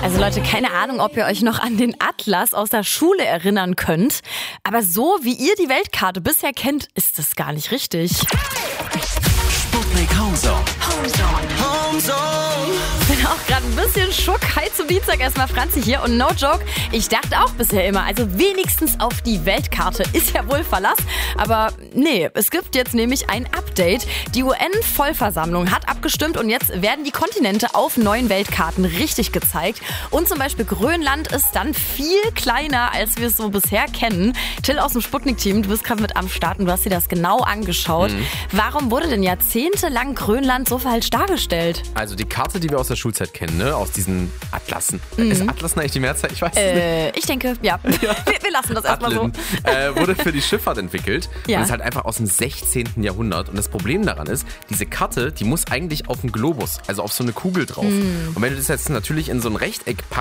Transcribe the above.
Also Leute, keine Ahnung, ob ihr euch noch an den Atlas aus der Schule erinnern könnt. Aber so wie ihr die Weltkarte bisher kennt, ist das gar nicht richtig. Sputnik Homezone. Ich bin auch gerade ein bisschen schock. Hi zum Dienstag, erstmal Franzi hier. Und no joke, ich dachte auch bisher immer, also wenigstens auf die Weltkarte ist ja wohl Verlass. Aber nee, es gibt jetzt nämlich ein Update. Die UN-Vollversammlung hat abgestimmt und jetzt werden die Kontinente auf neuen Weltkarten richtig gezeigt. Und zum Beispiel Grönland ist dann viel kleiner, als wir es so bisher kennen. Till aus dem Sputnik-Team, du bist gerade mit am Start und du hast dir das genau angeschaut. Warum wurde denn jahrzehntelang Grönland so falsch dargestellt? Also die Karte, die wir aus der Schulzeit kennen, ne? Aus diesen Atlassen. Ist Atlassen eigentlich die Mehrzahl? Ich weiß es nicht. Ich denke, ja. Wir lassen das erstmal so. Wurde für die Schifffahrt entwickelt. Ja. Und ist halt einfach aus dem 16. Jahrhundert. Und das Problem daran ist, diese Karte, die muss eigentlich auf einen Globus, also auf so eine Kugel drauf. Und wenn du das jetzt natürlich in so ein Rechteck packst,